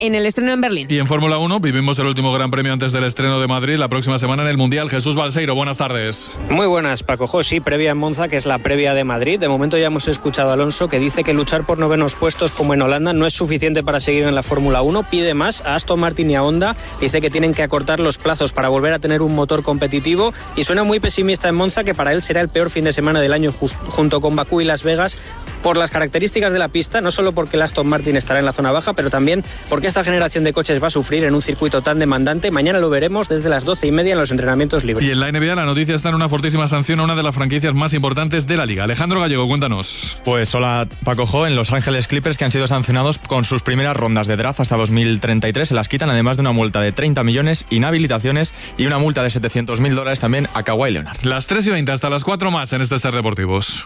en el estreno en Berlín. Y en Fórmula 1 vivimos el último Gran Premio antes del estreno de Madrid, la próxima semana en el Mundial. Jesús Balseiro, buenas tardes. Muy buenas, Paco. Sí, previa en Monza, que es la previa de Madrid. De momento ya hemos escuchado a Alonso, que dice que luchar por novenos puestos como en Holanda no es suficiente para seguir en la Fórmula 1. Pide más a Aston Martin y a Honda. Dice que tienen que acortar los plazos para volver a tener un motor competitivo, y suena muy pesimista en Monza, que para él será el peor fin de semana del año junto con Bakú y Las Vegas, por las características de la pista, no solo porque el Aston Martin estará en la zona baja, pero también porque esta generación de coches va a sufrir en un circuito tan demandante. Mañana lo veremos desde las 12:30 en los entrenamientos libres. Y en la NBA la noticia está en una fortísima sanción a una de las franquicias más importantes de la liga. Alejandro Gallego, cuéntanos. Pues hola, Paco Jo. En Los Ángeles Clippers, que han sido sancionados con sus primeras rondas de draft hasta 2033, se las quitan, además de una multa de 30 millones, inhabilitaciones y una multa de $700.000 también a Kawhi Leonard. Las 3:20 hasta las 4 más en este Ser Deportivos.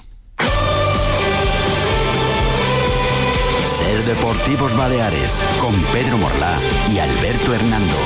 Ser Deportivos Baleares, con Pedro Morlá y Alberto Hernando.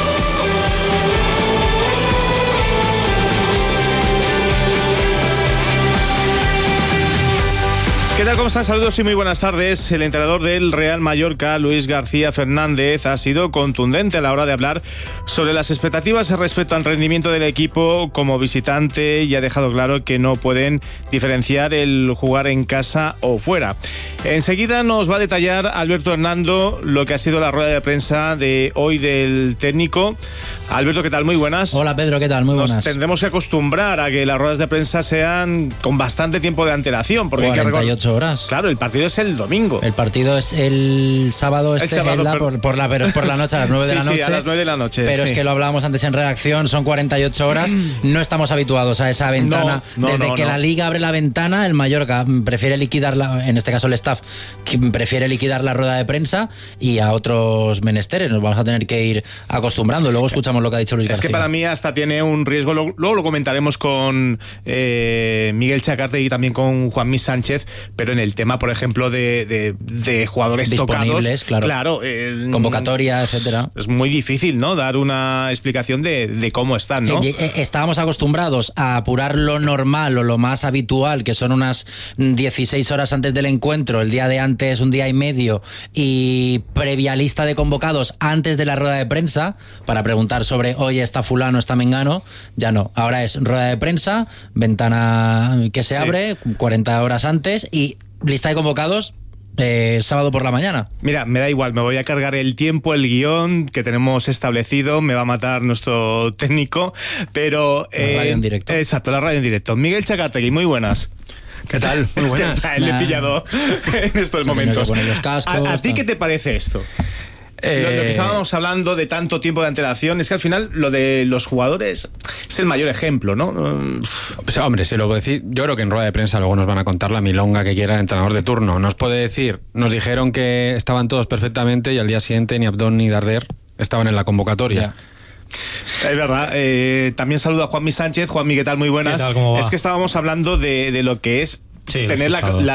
¿Qué tal? ¿Cómo están? Saludos y muy buenas tardes. El entrenador del Real Mallorca, Luis García Fernández, ha sido contundente a la hora de hablar sobre las expectativas respecto al rendimiento del equipo como visitante, y ha dejado claro que no pueden diferenciar el jugar en casa o fuera. Enseguida nos va a detallar Alberto Hernando lo que ha sido la rueda de prensa de hoy del técnico. Alberto, ¿qué tal? Muy buenas. Hola, Pedro, ¿qué tal? Muy buenas. Nos tendremos que acostumbrar a que las ruedas de prensa sean con bastante tiempo de antelación, porque 48 horas. Claro, el partido es el domingo. El partido es el sábado, por la noche, a las 9 de la noche. Sí, a las 9 de la noche. Pero es que lo hablábamos antes en redacción, son 48 horas. No estamos habituados a esa ventana. Desde que la Liga abre la ventana, el Mallorca prefiere liquidarla, en este caso el staff, que prefiere liquidar la rueda de prensa, y a otros menesteres nos vamos a tener que ir acostumbrando. Luego escuchamos lo que ha dicho Luis García. Es que para mí hasta tiene un riesgo, luego lo comentaremos con Miguel Chacarte y también con Juanmi Sánchez, pero en el tema, por ejemplo, de jugadores disponibles, tocados, claro, convocatoria, etcétera. Es muy difícil, ¿no?, dar una explicación de cómo están, ¿no? Estábamos acostumbrados a apurar lo normal o lo más habitual, que son unas 16 horas antes del encuentro, el día de antes, un día y medio, y previa lista de convocados antes de la rueda de prensa, para preguntar sobre, oye, está fulano, está mengano. Ya no, ahora es rueda de prensa, ventana que se abre 40 horas antes, y lista de convocados sábado por la mañana. Mira, me da igual, me voy a cargar el tiempo, el guión que tenemos establecido, me va a matar nuestro técnico, pero... La radio en directo. Exacto, la radio en directo. Miguel Chacartegui, muy buenas. ¿Qué tal? Muy buenas. Le he pillado en estos momentos. ¿A ti qué te parece esto? Lo que estábamos hablando de tanto tiempo de antelación, es que al final lo de los jugadores es el mayor ejemplo, ¿no? Pues, hombre, se lo puedo decir. Yo creo que en rueda de prensa luego nos van a contar la milonga que quiera el entrenador de turno. Nos puede decir, nos dijeron que estaban todos perfectamente y al día siguiente ni Abdón ni Darder estaban en la convocatoria. Es verdad. También saludo a Juanmi Sánchez. Juanmi, ¿qué tal? Muy buenas. ¿Qué tal? ¿Cómo va? Es que estábamos hablando de lo que es tener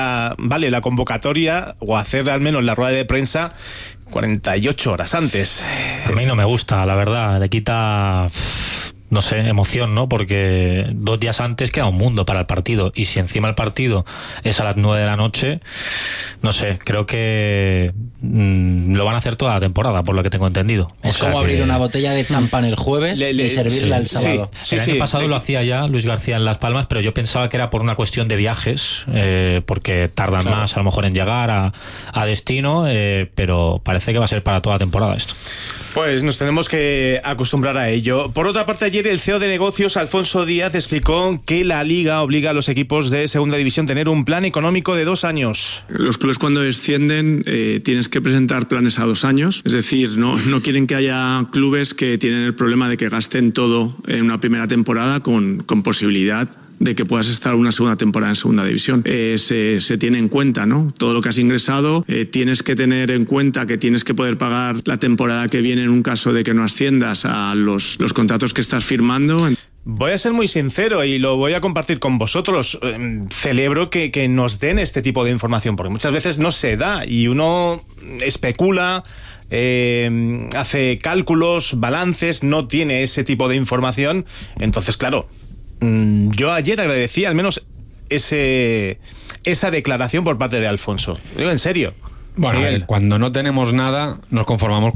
la convocatoria, o hacer al menos la rueda de prensa 48 horas antes. A mí no me gusta, la verdad. Le quita, no sé, emoción, ¿no? Porque 2 días antes queda un mundo para el partido, y si encima el partido es a las 9 de la noche, no sé, creo que lo van a hacer toda la temporada, por lo que tengo entendido. Es como abrir una botella de champán el jueves y servirla el sábado. El año pasado lo hacía ya Luis García en Las Palmas, pero yo pensaba que era por una cuestión de viajes, porque tardan más a lo mejor en llegar a destino, pero parece que va a ser para toda la temporada esto. Pues nos tenemos que acostumbrar a ello. Por otra parte, ayer el CEO de negocios, Alfonso Díaz, explicó que la Liga obliga a los equipos de Segunda División a tener un plan económico de 2 años. Los clubes, cuando descienden, tienes que presentar planes a 2 años. Es decir, no quieren que haya clubes que tienen el problema de que gasten todo en una primera temporada con posibilidad de que puedas estar una segunda temporada en segunda división. Se tiene en cuenta, ¿no? Todo lo que has ingresado, tienes que tener en cuenta que tienes que poder pagar la temporada que viene en un caso de que no asciendas a los contratos que estás firmando. Voy a ser muy sincero y lo voy a compartir con vosotros. Celebro que nos den este tipo de información, porque muchas veces no se da y uno especula, hace cálculos, balances, no tiene ese tipo de información. Entonces, claro, yo ayer agradecí al menos esa declaración por parte de Alfonso. Digo, en serio. Bueno, cuando no tenemos nada, nos conformamos